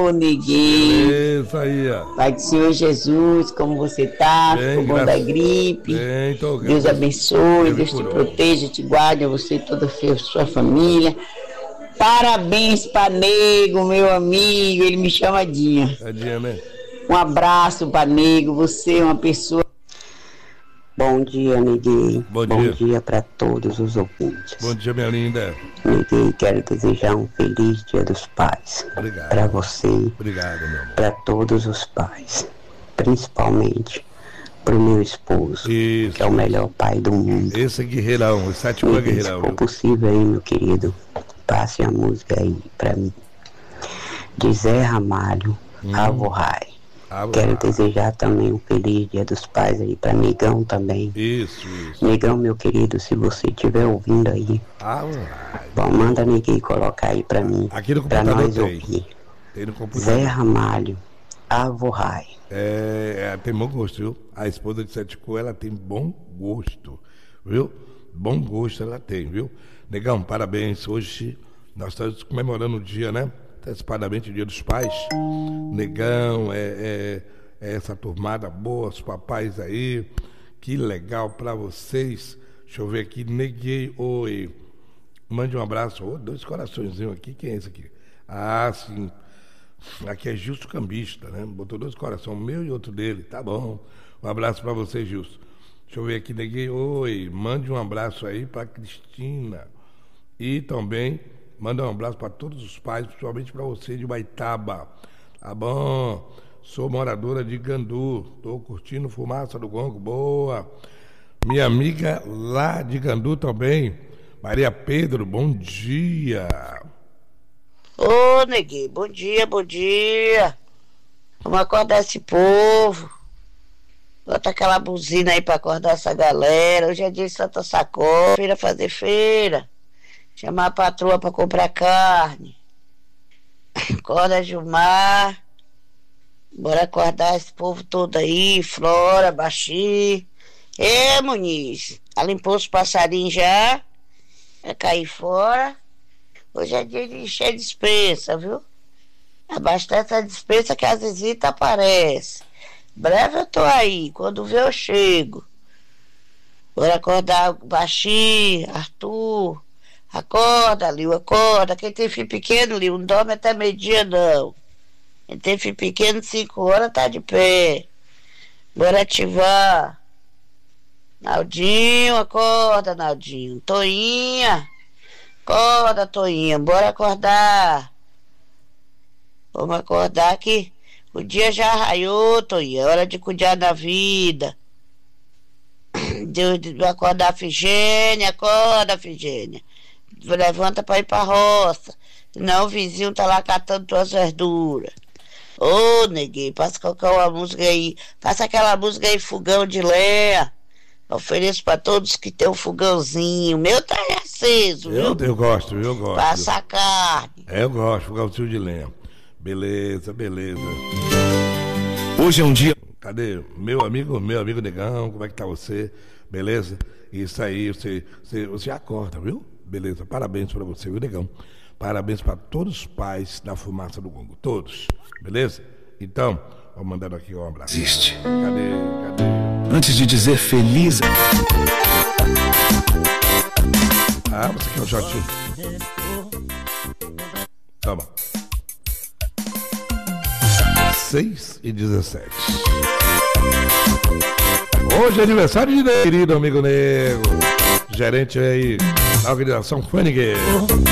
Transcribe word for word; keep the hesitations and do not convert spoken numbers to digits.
Ô, neguinho. Isso aí, ó. Pai do Senhor Jesus, como você tá? Bem, Ficou bom da gripe? Bem, tô Deus abençoe, Deus te proteja, te guarde, a você e toda a sua família. Parabéns pra Nego, meu amigo, ele me chama Dinha. É Dinha, né? Um abraço pra Nego, você é uma pessoa... Bom dia, Neguinho. Bom dia. Bom dia para todos os ouvintes. Bom dia, minha linda. Neguinho, quero desejar um feliz Dia dos Pais. Obrigado. Para você. Obrigado, meu amor. Para todos os pais. Principalmente para o meu esposo, Isso. que é o melhor pai do mundo. Esse é guerreirão, esse é tipo Neguinho, guerreirão. se for possível aí, meu querido, passe a música aí para mim. De Zé Ramalho, hum. Avorrai. Ah, Quero ah. desejar também um feliz Dia dos Pais aí pra Negão também. Isso, isso. Negão, meu querido, se você estiver ouvindo aí, ah, bom, manda Neguinho colocar aí pra mim, aqui no pra computador nós tem. ouvir. Tem no computador. Zé Ramalho, Avorrai. É, é, tem bom gosto, viu? A esposa de Sete Cor, ela tem bom gosto, viu? Bom gosto ela tem, viu? Negão, parabéns. Hoje nós estamos comemorando o dia, né? Antecipadamente o Dia dos Pais. Negão, é, é, é essa turmada boa, os papais aí. Que legal pra vocês. Deixa eu ver aqui, neguei, oi. Mande um abraço. Oh, dois coraçõezinhos aqui. Quem é esse aqui? Ah, sim. Aqui é Gilson Cambista, né? Botou dois corações, um meu e outro dele. Tá bom. Um abraço pra você, Gilson. Deixa eu ver aqui, neguei, oi. Mande um abraço aí pra Cristina. E também manda um abraço para todos os pais, principalmente para você de Baitaba. Tá bom? Sou moradora de Gandu. Estou curtindo Fumaça do Gongo. Boa. Minha amiga lá de Gandu também, Maria Pedro, bom dia. Ô, neguinho, bom dia, bom dia. Vamos acordar esse povo. Bota aquela buzina aí para acordar essa galera. Hoje é dia de Santa Sacó, feira fazer feira. Chamar a patroa para comprar carne. Acorda, Gilmar. Bora acordar esse povo todo aí. Flora, Baxi. Ê, Muniz. Ela limpou os passarinhos já. Vai cair fora. Hoje é dia de encher dispensa, viu? Abastece a dispensa que as visitas aparecem. Breve eu tô aí. Quando vê eu chego. Bora acordar Baxi, Arthur. Acorda, Lil, acorda. Quem tem filho pequeno, Lil, não dorme até meio-dia, não. Quem tem filho pequeno, cinco horas, tá de pé. Bora ativar. Naldinho, acorda, Naldinho. Toinha, acorda, Toinha. Bora acordar. Vamos acordar que o dia já raiou, Toinha. É hora de cuidar da vida. Deus, acordar a Figênia, acorda, Figênia. Levanta pra ir pra roça. Senão o vizinho tá lá catando tuas verduras. Ô, neguinho, passa qualquer uma música aí. Passa aquela música aí, Fogão de Lenha. Ofereço pra todos que tem um fogãozinho. O meu tá aceso, eu, viu? Eu gosto, eu gosto. Passa a carne. É, eu gosto, fogãozinho de lenha. Beleza, beleza. Hoje é um dia... Cadê? Meu amigo, meu amigo Negão, como é que tá você? Beleza? Isso aí, você, você, você acorda, viu? Beleza, parabéns pra você, viu, Negão? Parabéns pra todos os pais da Fumaça do Gongo, todos, beleza? Então, vou mandar aqui um abraço. Existe. Cadê? Cadê? Antes de dizer feliz... Ah, você quer um shortinho? Toma. seis e dezessete. Hoje é aniversário de querido amigo Nego, gerente aí da organização Fânigue.